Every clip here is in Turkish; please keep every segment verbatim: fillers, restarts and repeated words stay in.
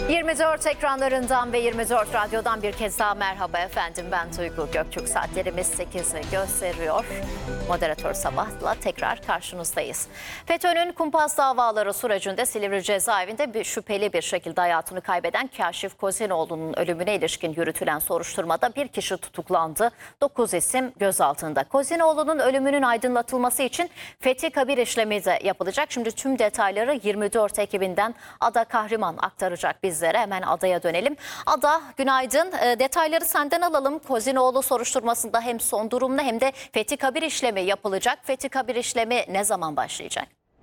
yirmi dört ekranlarından ve yirmi dört radyodan bir kez daha merhaba efendim. Ben Duygu Göktürk. Saatlerimiz sekizi gösteriyor. Moderatör Sabah'la tekrar karşınızdayız. FETÖ'nün kumpas davaları sürecinde Silivri cezaevinde bir şüpheli bir şekilde hayatını kaybeden Kaşif Kozinoğlu'nun ölümüne ilişkin yürütülen soruşturmada bir kişi tutuklandı. dokuz isim gözaltında. Kozinoğlu'nun ölümünün aydınlatılması için fethi kabir işlemi de yapılacak. Şimdi tüm detayları yirmi dört ekibinden Ada Kahraman aktaracak bizlere. Hemen Ada'ya dönelim. Ada, günaydın. E, detayları senden alalım. Kozinoğlu soruşturmasında hem son durumda hem de fethi kabir işlemi yapılacak. Fethi kabir işlemi ne zaman başlayacak?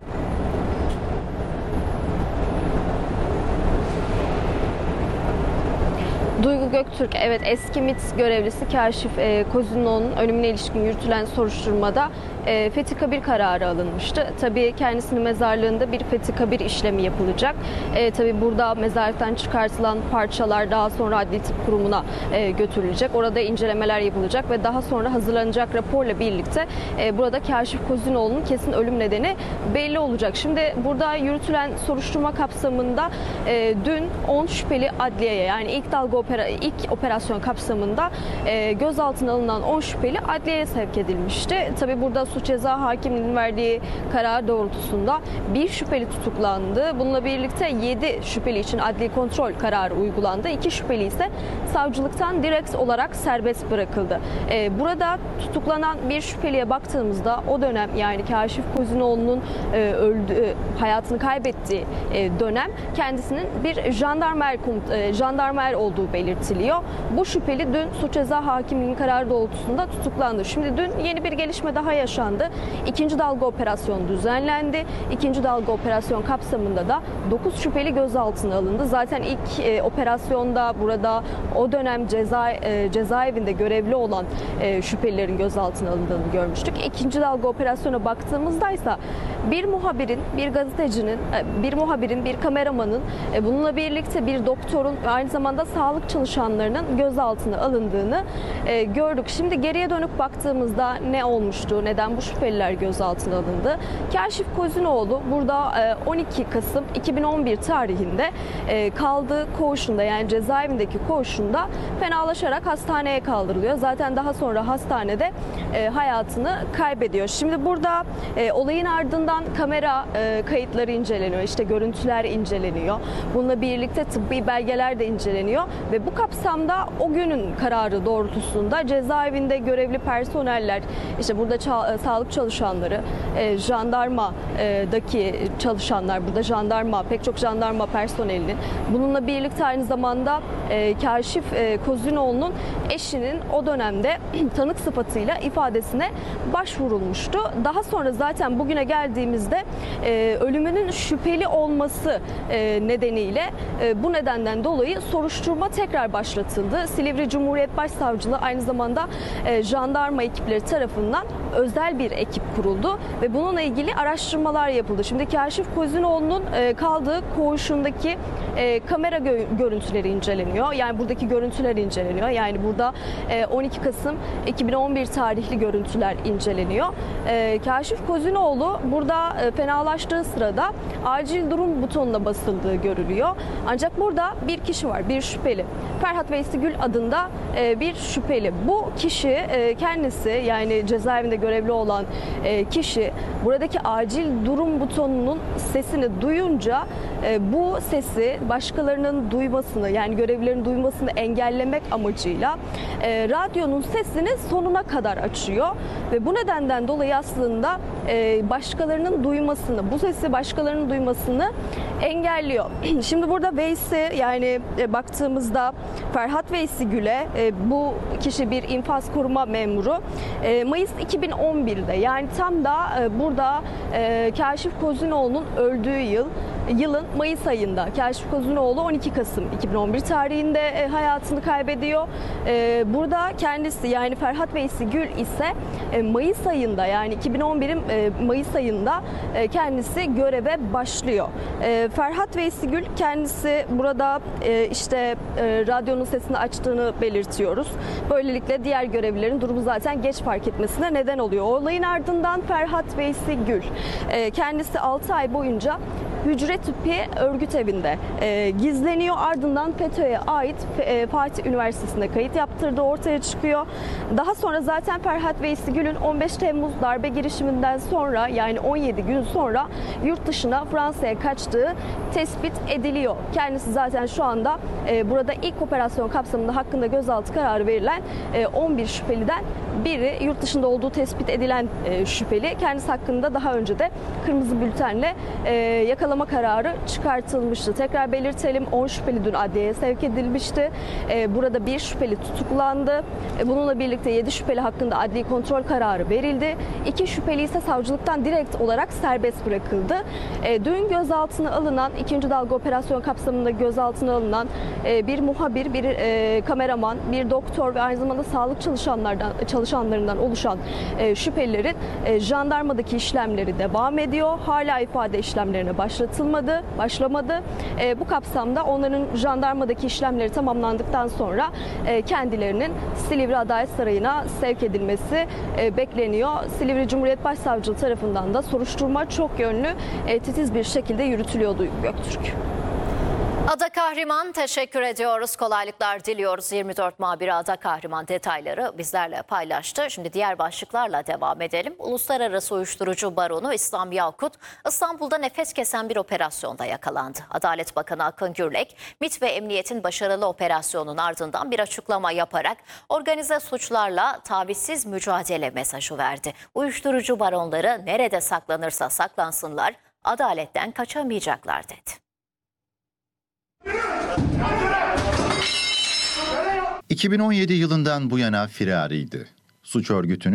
Duygu Göktürk, evet, eski MİT görevlisi Kaşif e, Kozinoğlu'nun ölümüne ilişkin yürütülen soruşturmada e, fethi kabir kararı alınmıştı. Tabii kendisinin mezarlığında bir fethi kabir işlemi yapılacak. E, tabii burada mezarlıktan çıkartılan parçalar daha sonra Adli Tıp Kurumu'na e, götürülecek. Orada incelemeler yapılacak ve daha sonra hazırlanacak raporla birlikte e, burada Kaşif Kozinoğlu'nun kesin ölüm nedeni belli olacak. Şimdi burada yürütülen soruşturma kapsamında e, dün on şüpheli adliyeye, yani ilk dalga opera, ilk operasyon kapsamında e, gözaltına alınan on şüpheli adliyeye sevk edilmişti. Tabii burada suç ceza hakimliğinin verdiği karar doğrultusunda bir şüpheli tutuklandı. Bununla birlikte yedi şüpheli için adli kontrol kararı uygulandı. iki şüpheli ise savcılıktan direkt olarak serbest bırakıldı. E, burada tutuklanan bir şüpheliye baktığımızda o dönem, yani Kaşif Kozinoğlu'nun e, öldü, hayatını kaybettiği e, dönem kendisinin bir jandarmer e, jandarmer olduğu belirtiliyor. Bu şüpheli dün suç ceza hakimliğinin kararı doğrultusunda tutuklandı. Şimdi dün yeni bir gelişme daha yaşandı. İkinci dalga operasyon düzenlendi. İkinci dalga operasyon kapsamında da dokuz şüpheli gözaltına alındı. Zaten ilk e, operasyonda burada o dönem ceza e, cezaevinde görevli olan e, şüphelilerin gözaltına alındığını görmüştük. İkinci dalga operasyona baktığımızda ise bir muhabirin, bir gazetecinin, bir muhabirin, bir kameramanın, e, bununla birlikte bir doktorun ve aynı zamanda sağlık çalışanlarının gözaltına alındığını e, gördük. Şimdi geriye dönüp baktığımızda ne olmuştu, neden bu şüpheliler gözaltına alındı? Kaşif Kozinoğlu burada e, on iki Kasım iki bin on bir tarihinde e, kaldığı koğuşunda, yani cezaevindeki koğuşunda fenalaşarak hastaneye kaldırılıyor. Zaten daha sonra hastanede e, hayatını kaybediyor. Şimdi burada e, olayın ardından kamera e, kayıtları inceleniyor, işte görüntüler inceleniyor. Bununla birlikte tıbbi belgeler de inceleniyor ve bu kapsamda o günün kararı doğrultusunda cezaevinde görevli personeller, işte burada ça- sağlık çalışanları, e, jandarmadaki çalışanlar, burada jandarma, pek çok jandarma personelinin, bununla birlikte aynı zamanda e, Kaşif e, Kozinoğlu'nun eşinin o dönemde tanık sıfatıyla ifadesine başvurulmuştu. Daha sonra zaten bugüne geldiğimizde e, ölümünün şüpheli olması e, nedeniyle e, bu nedenden dolayı soruşturma tekrar başlatıldı. Silivri Cumhuriyet Başsavcılığı aynı zamanda e, jandarma ekipleri tarafından özel bir ekip kuruldu ve bununla ilgili araştırmalar yapıldı. Şimdi Kaşif Kozinoğlu'nun e, kaldığı koğuşundaki e, kamera gö- görüntüleri inceleniyor. Yani buradaki görüntüler inceleniyor. Yani burada e, on iki Kasım iki bin on bir tarihli görüntüler inceleniyor. E, Kaşif Kozinoğlu burada e, fenalaştığı sırada acil durum butonuna basıldığı görülüyor. Ancak burada bir kişi var, bir şüpheli. Ferhat Veysi Gül adında e, bir şüpheli. Bu kişi e, kendisi, yani cezaevinde görevli olan e, kişi buradaki acil durum butonunun sesini duyunca e, bu sesi başkalarının duymasını, yani görevlilerin duymasını engellemek amacıyla e, radyonun sesini sonuna kadar açıyor ve bu nedenden dolayı aslında e, başkalarının duymasını, bu sesi başkalarının duymasını engelliyor. Şimdi burada Veysi, yani e, baktığımızda Ferhat Veysi Gül'e, e, bu kişi bir infaz koruma memuru. E, Mayıs iki bin on birde, yani tam da e, burada e, Kaşif Kozinoğlu'nun öldüğü yıl, yılın Mayıs ayında Kaşif Kozinoğlu on iki Kasım iki bin on bir tarihinde e, hayatını kaybediyor. E, burada kendisi, yani Ferhat Veysi Gül ise e, Mayıs ayında, yani iki bin on birin e, Mayıs ayında e, kendisi göreve başlıyor. E, Ferhat Veysi Gül kendisi burada e, işte e, radyonun sesini açtığını belirtiyoruz. Böylelikle diğer görevlilerin durumu zaten geç fark etmesine neden oluyor. Olayın ardından Ferhat Veysi Gül e, kendisi altı ay boyunca hücre tipi örgüt evinde e, gizleniyor. Ardından FETÖ'ye ait e, Fatih Üniversitesi'nde kayıt yaptırdığı ortaya çıkıyor. Daha sonra zaten Ferhat Veysi Gül'ün on beş Temmuz darbe girişiminden sonra, yani on yedi gün sonra yurt dışına, Fransa'ya kaçtığı tespit ediliyor. Kendisi zaten şu anda e, burada ilk operasyon kapsamında hakkında gözaltı kararı verilen e, on bir şüpheliden biri, yurt dışında olduğu tespit edilen e, şüpheli. Kendisi hakkında daha önce de kırmızı bültenle e, yakalama kararı çıkartılmıştı. Tekrar belirtelim, on şüpheli dün adliyeye sevk edilmişti. E, burada bir şüpheli tutuklandı. E, bununla birlikte yedi şüpheli hakkında adli kontrol kararı verildi. iki şüpheli ise savcılıktan direkt olarak serbest bırakıldı. E, dün gözaltına alınan, ikinci dalga operasyon kapsamında gözaltına alınan e, bir muhabir, bir e, kameraman, bir doktor ve aynı zamanda sağlık çalışanlardan çalışanlarından oluşan e, şüphelilerin e, jandarmadaki işlemleri devam ediyor. Hala ifade işlemlerine başlatılmadı, başlamadı. E, bu kapsamda onların jandarmadaki işlemleri tamamlandıktan sonra e, kendilerinin Silivri Adalet Sarayı'na sevk edilmesi e, bekleniyor. Silivri Cumhuriyet Başsavcılığı tarafından da soruşturma çok yönlü, e, titiz bir şekilde yürütülüyor Duygu Göktürk. Ada Kahraman, teşekkür ediyoruz. Kolaylıklar diliyoruz. yirmi dört muhabiri Ada Kahraman detayları bizlerle paylaştı. Şimdi diğer başlıklarla devam edelim. Uluslararası Uyuşturucu Baronu İslam Yakut, İstanbul'da nefes kesen bir operasyonda yakalandı. Adalet Bakanı Akın Gürlek, MİT ve Emniyet'in başarılı operasyonun ardından bir açıklama yaparak organize suçlarla tavizsiz mücadele mesajı verdi. Uyuşturucu baronları nerede saklanırsa saklansınlar, adaletten kaçamayacaklar dedi. iki bin on yedi yılından bu yana firariydi. Suç örgütünü